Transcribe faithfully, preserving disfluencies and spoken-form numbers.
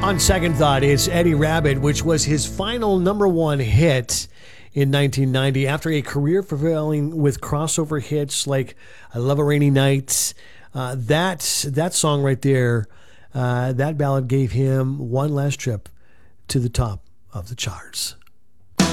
On second thought, it's Eddie Rabbitt, which was his final number one hit in nineteen ninety after a career fulfilling with crossover hits like I Love a Rainy Night. Uh, that, that song right there, uh, that ballad gave him one last trip to the top of the charts.